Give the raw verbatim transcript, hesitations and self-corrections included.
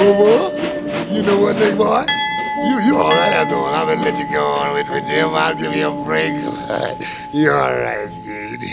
Bobo, you know what, big boy? You you all right after all. I'm gonna let you go on with, with Jim. I'll give you a break. You all right?